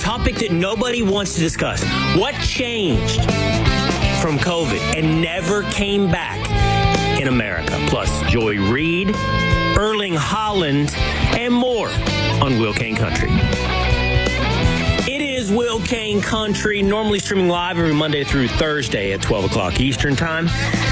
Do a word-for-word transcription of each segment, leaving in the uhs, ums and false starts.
topic that nobody wants to discuss. What changed from COVID and never came back in America? Plus, Joy Reid, Erling Haaland, and more on Will Cain Country. It is Will Cain Country, normally streaming live every Monday through Thursday at twelve o'clock Eastern Time.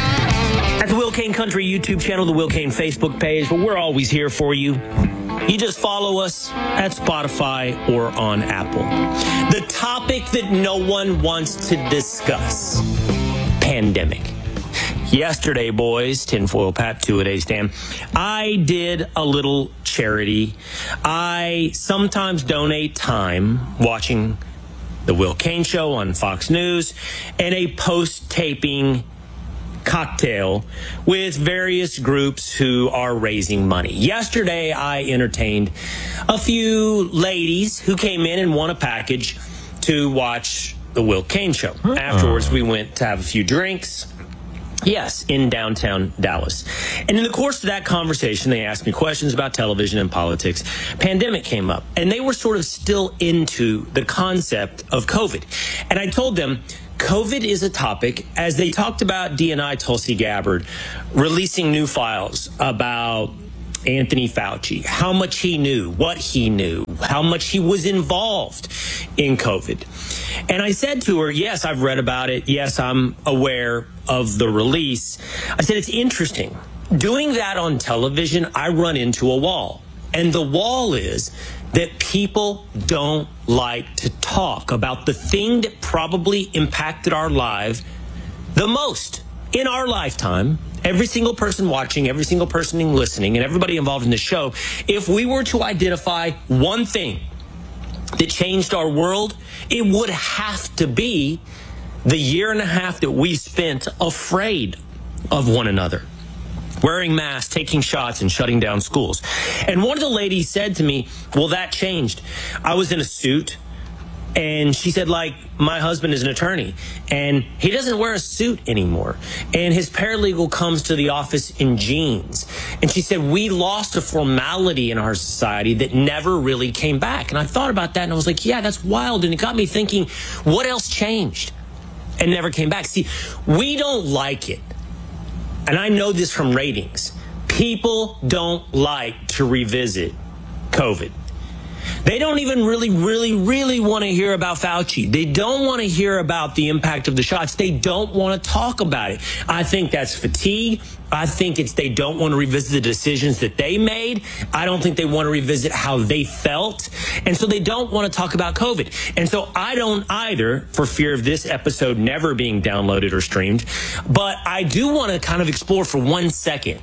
At the Will Cain Country YouTube channel, the Will Cain Facebook page, but we're always here for you. You just follow us at Spotify or on Apple. The topic that no one wants to discuss, pandemic. Yesterday, boys, tinfoil Pat, two-a-days, Dan, I did a little charity. I sometimes donate time watching the Will Cain Show on Fox News and a post-taping cocktail with various groups who are raising money. Yesterday, I entertained a few ladies who came in and won a package to watch the Will Cain Show. Uh-oh. Afterwards, we went to have a few drinks. Yes, in downtown Dallas. And in the course of that conversation, they asked me questions about television and politics. Pandemic came up, and they were sort of still into the concept of COVID. And I told them, COVID is a topic, as they talked about D N I Tulsi Gabbard releasing new files about Anthony Fauci, how much he knew, what he knew, how much he was involved in COVID. And I said to her, yes, I've read about it. Yes, I'm aware of the release. I said, it's interesting. Doing that on television, I run into a wall. And the wall is that people don't like to talk about the thing that probably impacted our lives the most in our lifetime. Every single person watching, every single person listening, and everybody involved in the show, if we were to identify one thing that changed our world, it would have to be the year and a half that we spent afraid of one another, wearing masks, taking shots, and shutting down schools. And one of the ladies said to me, well, that changed. I was in a suit, and she said, like, my husband is an attorney, and he doesn't wear a suit anymore. And his paralegal comes to the office in jeans. And she said, we lost a formality in our society that never really came back. And I thought about that, and I was like, yeah, that's wild. And it got me thinking, what else changed and never came back? See, we don't like it. And I know this from ratings. People don't like to revisit COVID. They don't even really, really, really want to hear about Fauci. They don't want to hear about the impact of the shots. They don't want to talk about it. I think that's fatigue. I think it's they don't want to revisit the decisions that they made. I don't think they want to revisit how they felt. And so they don't want to talk about COVID. And so I don't either, for fear of this episode never being downloaded or streamed. But I do want to kind of explore for one second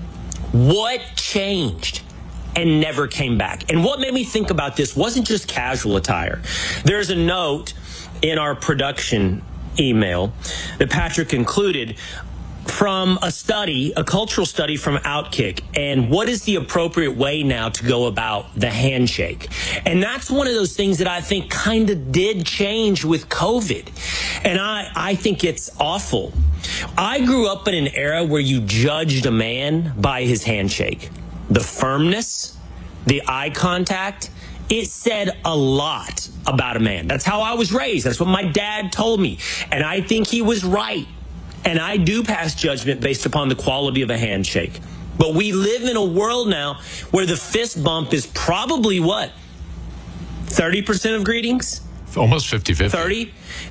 what changed and never came back. And what made me think about this wasn't just casual attire. There's a note in our production email that Patrick included from a study, a cultural study from Outkick, and what is the appropriate way now to go about the handshake. And that's one of those things that I think kind of did change with COVID. And I, I think it's awful. I grew up in an era where you judged a man by his handshake. The firmness, the eye contact, it said a lot about a man. That's how I was raised. That's what my dad told me. And I think he was right. And I do pass judgment based upon the quality of a handshake. But we live in a world now where the fist bump is probably what? thirty percent of greetings? Almost fifty-fifty. thirty?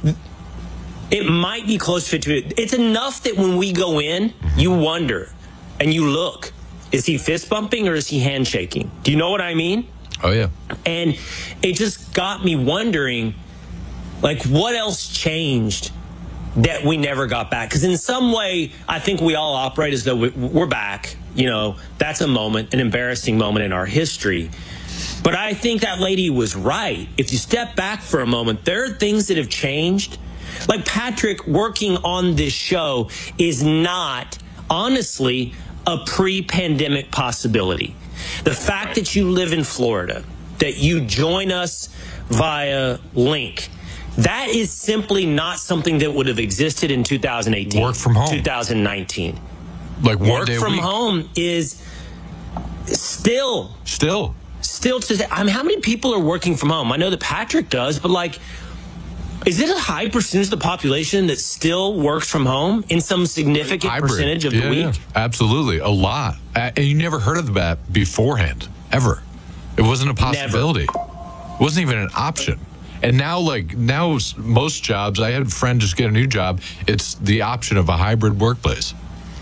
It might be close to fifty. It's enough that when we go in, you wonder and you look. Is he fist bumping or is he handshaking? Do you know what I mean? Oh, yeah. And it just got me wondering, like, what else changed that we never got back? Because in some way, I think we all operate as though we're back. You know, that's a moment, an embarrassing moment in our history. But I think that lady was right. If you step back for a moment, there are things that have changed. Like Patrick working on this show is not, honestly, a pre-pandemic possibility. The fact that you live in Florida, that you join us via link, that is simply not something that would have existed in two thousand eighteen. Work from home. two thousand nineteen. Like one Work day a from week. home is still, Still. still still today, I mean, how many people are working from home? I know that Patrick does, but like, is it a high percentage of the population that still works from home in some significant Hybrid. percentage of yeah, the week? Yeah. Absolutely. A lot. Uh, and you never heard of that beforehand, ever. It wasn't a possibility. Never. It wasn't even an option. And now, like, now most jobs, I had a friend just get a new job, it's the option of a hybrid workplace.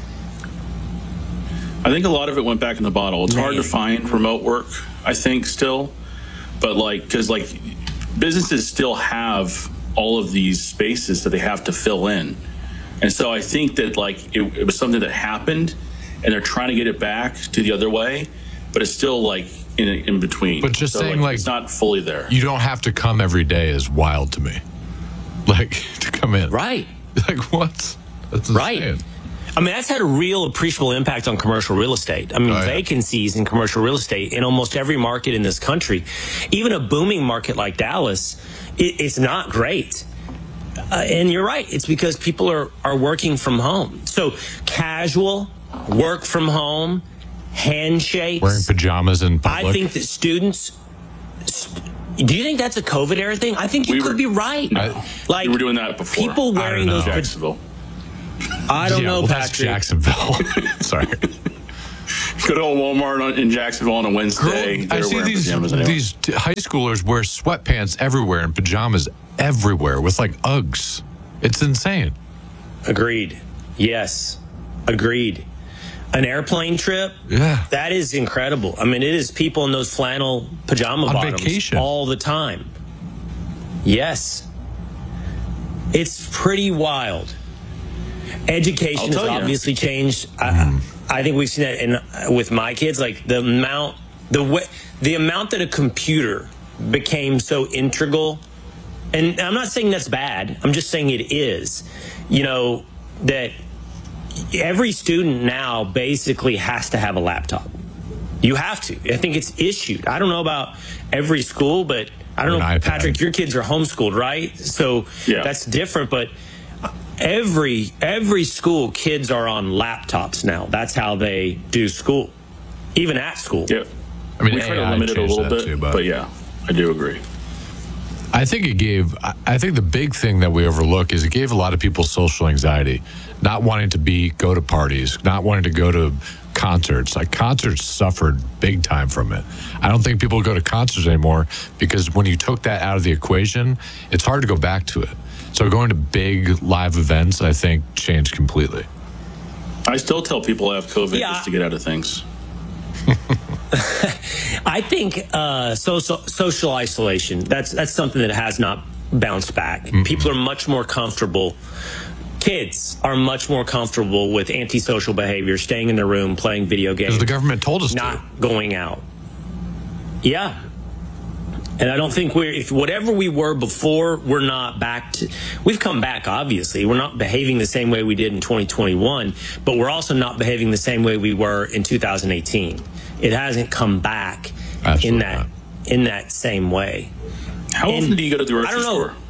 I think a lot of it went back in the bottle. It's Man. hard to find remote work, I think, still. But, like, because, like, businesses still have all of these spaces that they have to fill in. And so I think that, like, it, it was something that happened, and they're trying to get it back to the other way, but it's still, like, in in between. But just so, saying, like, like, it's not fully there. You don't have to come every day is wild to me. Like, to come in. Right. Like, what? That's insane. Right. I mean, that's had a real appreciable impact on commercial real estate. I mean, Oh, yeah. vacancies in commercial real estate in almost every market in this country, even a booming market like Dallas, it, it's not great. Uh, and you're right. It's because people are, are working from home. So casual, work from home, handshakes. Wearing pajamas in public. I think that students... Do you think that's a COVID era thing? I think you We could were- be right. I- like we were doing that before. People I wearing don't those... know. pa- Jacksonville. I don't yeah, know, well, that's Patrick. Jacksonville. Sorry. Go to a Walmart on- in Jacksonville on a Wednesday. Girl, I they're see wearing these pajamas anyway. these t- high schoolers wear sweatpants everywhere and pajamas everywhere with like Uggs. It's insane. Agreed. Yes. Agreed. An airplane trip? Yeah. That is incredible. I mean, it is people in those flannel pajama On bottoms vacation. all the time. Yes. It's pretty wild. Education I'll has tell you. obviously changed. I, I think we've seen that in with my kids. Like the amount, the way, the amount that a computer became so integral. And I'm not saying that's bad. I'm just saying it is. You know that every student now basically has to have a laptop. You have to. I think it's issued. I don't know about every school, but I don't An know, iPad. Patrick, your kids are homeschooled, right? So Yeah. that's different, but every every school, kids are on laptops now. That's how they do school, even at school. Yeah. I mean, we try to A I limit it a changed little that bit, too, but- but yeah, I do agree. I think it gave, I- I think the big thing that we overlook is it gave a lot of people social anxiety, not wanting to be, go to parties, not wanting to go to concerts. Like concerts suffered big time from it. I don't think people go to concerts anymore because when you took that out of the equation, it's hard to go back to it. So going to big live events, I think, changed completely. I still tell people I have COVID Yeah. just to get out of things. I think uh, social social isolation. That's that's something that has not bounced back. Mm-hmm. People are much more comfortable. Kids are much more comfortable with antisocial behavior, staying in their room, playing video games, Because the government told us not to. going out. Yeah. And I don't think we're, if whatever we were before, we're not back to, we've come back, obviously. We're not behaving the same way we did in twenty twenty-one, but we're also not behaving the same way we were in two thousand eighteen. It hasn't come back Absolutely in that, not. in that same way. How And often do you go to the I grocery don't know. store?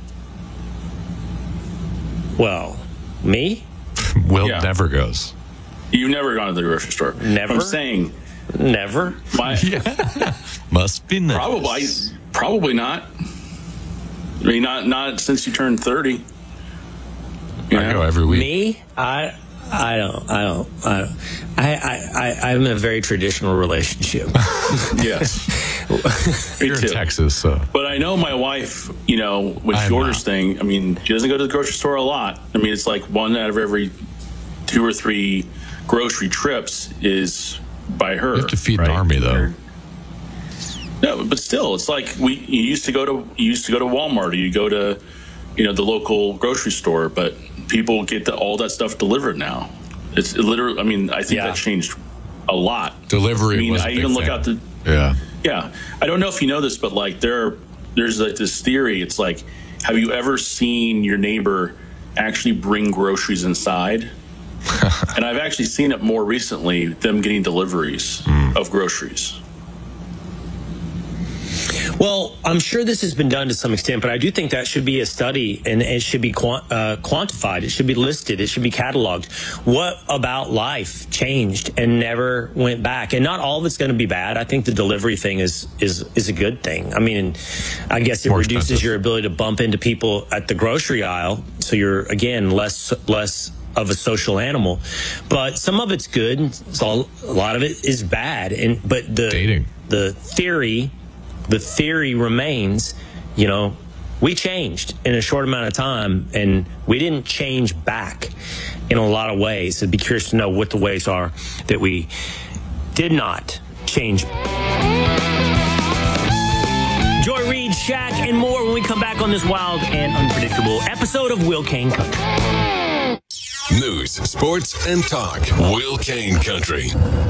Well, me? Will Yeah. never goes. You've never gone to the grocery store. Never? I'm saying, Never. my, Must be nice. probably, probably not. I mean, not not since you turned thirty. You I know? go every week. Me? I I don't I don't I don't. I, I, I I'm in a very traditional relationship. Yes. Me You're too. in Texas, so. But I know my wife, you know, with I'm she orders not. thing, I mean, she doesn't go to the grocery store a lot. I mean, it's like one out of every two or three grocery trips is by her. You have to feed an right? army, though. Or- No, but still, it's like we you used to go to you used to go to Walmart or you go to, you know, the local grocery store, but people get the, all that stuff delivered now. It's literally, I mean, I think Yeah. that changed a lot. Delivery I mean, was a I big even look thing. out the Yeah. yeah, I don't know if you know this, but like there, there's like this theory. It's like, have you ever seen your neighbor actually bring groceries inside? And I've actually seen it more recently. Them getting deliveries Hmm. of groceries. Well, I'm sure this has been done to some extent, but I do think that should be a study, and it should be quant- uh, quantified. It should be listed. It should be cataloged. What about life changed and never went back? And not all of it's going to be bad. I think the delivery thing is is is a good thing. I mean, I guess it More reduces expensive. your ability to bump into people at the grocery aisle, so you're again less less of a social animal. But some of it's good. So a lot of it is bad. And but the Dating. the theory. The theory remains, you know, we changed in a short amount of time, and we didn't change back in a lot of ways. I'd be curious to know what the ways are that we did not change. Joy Reid, Shaq, and more when we come back on this wild and unpredictable episode of Will Kane Country. News, sports, and talk. Will Kane Country.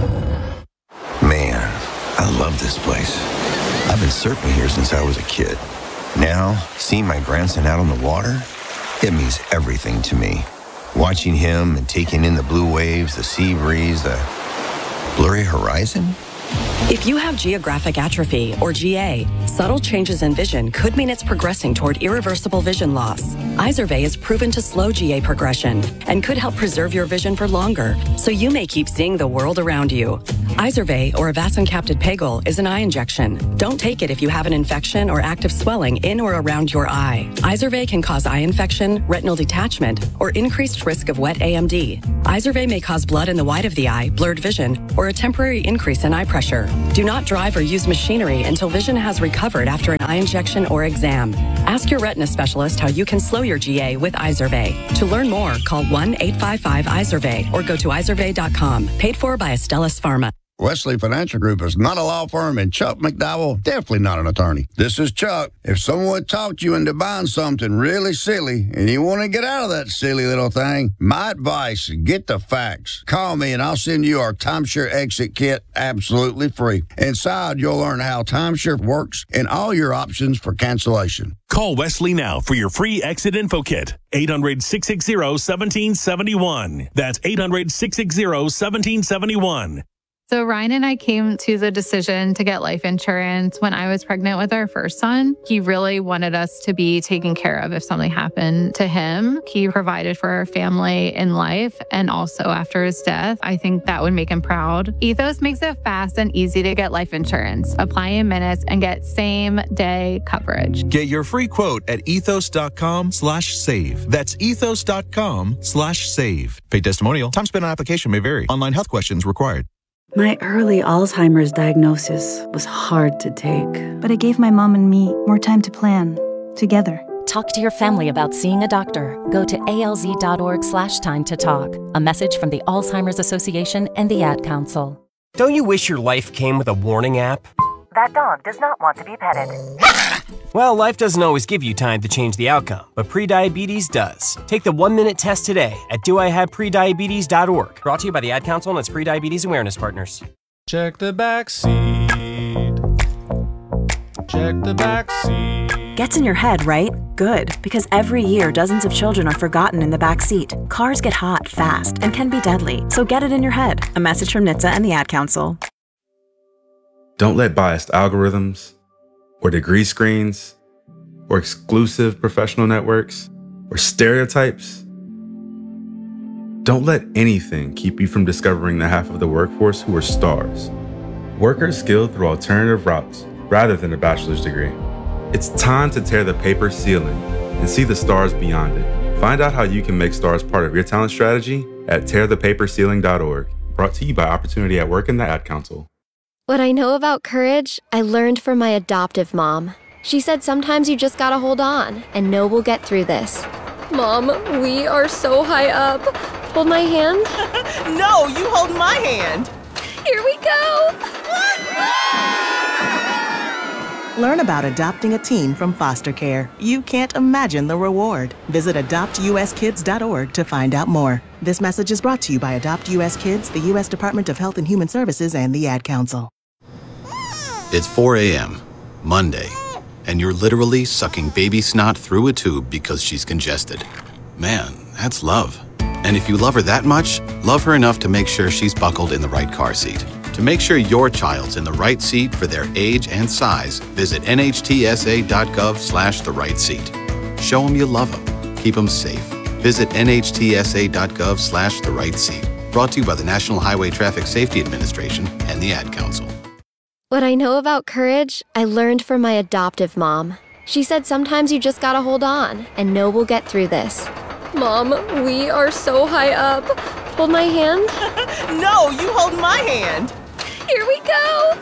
Man, I love this place. I've been surfing here since I was a kid. Now, seeing my grandson out on the water, it means everything to me. Watching him and taking in the blue waves, the sea breeze, the blurry horizon. If you have geographic atrophy, or G A, subtle changes in vision could mean it's progressing toward irreversible vision loss. Izervay is proven to slow G A progression and could help preserve your vision for longer, so you may keep seeing the world around you. Izervay, or avacincaptad pegol, is an eye injection. Don't take it if you have an infection or active swelling in or around your eye. Izervay can cause eye infection, retinal detachment, or increased risk of wet A M D. Izervay may cause blood in the white of the eye, blurred vision, or a temporary increase in eye pressure. Do not drive or use machinery until vision has recovered after an eye injection or exam. Ask your retina specialist how you can slow your G A with Izervay. To learn more, call one eight five five Izervay or go to izervay dot com. Paid for by Astellas Pharma. Wesley Financial Group is not a law firm, and Chuck McDowell definitely not an attorney. This is Chuck. If someone talked you into buying something really silly and you want to get out of that silly little thing, my advice, get the facts. Call me and I'll send you our timeshare exit kit absolutely free. Inside, you'll learn how timeshare works and all your options for cancellation. Call Wesley now for your free exit info kit. eight hundred, six six zero, one seven seven one. That's eight hundred, six six zero, one seven seven one. So Ryan and I came to the decision to get life insurance when I was pregnant with our first son. He really wanted us to be taken care of if something happened to him. He provided for our family in life and also after his death. I think that would make him proud. Ethos makes it fast and easy to get life insurance. Apply in minutes and get same day coverage. Get your free quote at ethos.com slash save. That's ethos.com slash save. Paid testimonial. Time spent on application may vary. Online health questions required. My early Alzheimer's diagnosis was hard to take. But it gave my mom and me more time to plan, together. Talk to your family about seeing a doctor. Go to alz.org slash time to talk. A message from the Alzheimer's Association and the Ad Council. Don't you wish your life came with a warning app? That dog does not want to be petted. Well, life doesn't always give you time to change the outcome, but prediabetes does. Take the one-minute test today at do I have prediabetes dot org. Brought to you by the Ad Council and its prediabetes awareness partners. Check the back seat. Check the back seat. Gets in your head, right? Good, because every year dozens of children are forgotten in the back seat. Cars get hot fast and can be deadly, so get it in your head. A message from N H T S A and the Ad Council. Don't let biased algorithms or degree screens or exclusive professional networks or stereotypes. Don't let anything keep you from discovering the half of the workforce who are stars. Workers skilled through alternative routes rather than a bachelor's degree. It's time to tear the paper ceiling and see the stars beyond it. Find out how you can make stars part of your talent strategy at tear the paper ceiling dot org. Brought to you by Opportunity at Work and the Ad Council. What I know about courage, I learned from my adoptive mom. She said sometimes you just gotta hold on and know we'll get through this. Mom, we are so high up. Hold my hand. No, you hold my hand. Here we go. Learn about adopting a teen from foster care. You can't imagine the reward. Visit adopt u s kids dot org to find out more. This message is brought to you by Adopt U S Kids, the U S Department of Health and Human Services, and the Ad Council. It's four a.m., Monday, and you're literally sucking baby snot through a tube because she's congested. Man, that's love. And if you love her that much, love her enough to make sure she's buckled in the right car seat. To make sure your child's in the right seat for their age and size, visit nhtsa.gov slash the right seat. Show them you love them. Keep them safe. Visit nhtsa.gov slash the right seat. Brought to you by the National Highway Traffic Safety Administration and the Ad Council. What I know about courage, I learned from my adoptive mom. She said sometimes you just gotta hold on and know we'll get through this. Mom, we are so high up. Hold my hand. No, you hold my hand. Here we go.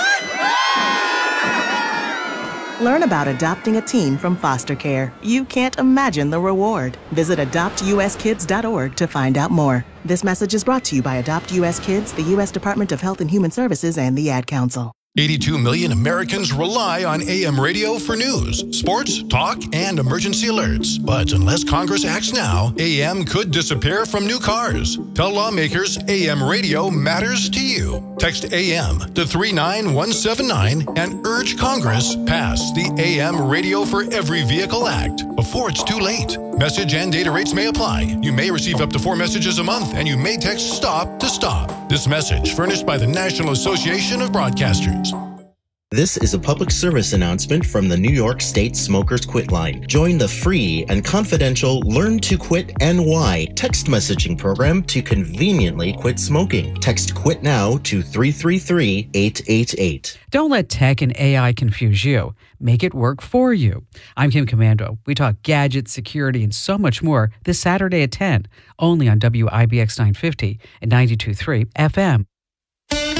Learn about adopting a teen from foster care. You can't imagine the reward. Visit adopt u s kids dot org to find out more. This message is brought to you by Adopt U S Kids, the U S Department of Health and Human Services, and the Ad Council. eighty-two million Americans rely on A M radio for news, sports, talk, and emergency alerts. But unless Congress acts now, A M could disappear from new cars. Tell lawmakers A M radio matters to you. Text A M to three nine one seven nine and urge Congress pass the A M Radio for Every Vehicle Act before it's too late. Message and data rates may apply. You may receive up to four messages a month, and you may text STOP to STOP. This message furnished by the National Association of Broadcasters. This is a public service announcement from the New York State Smokers Quit Line. Join the free and confidential Learn to Quit N Y text messaging program to conveniently quit smoking. Text QUIT NOW to three three three, eight eight eight. Don't let tech and A I confuse you. Make it work for you. I'm Kim Commando. We talk gadgets, security, and so much more this Saturday at ten, only on W I B X nine fifty and ninety-two point three F M.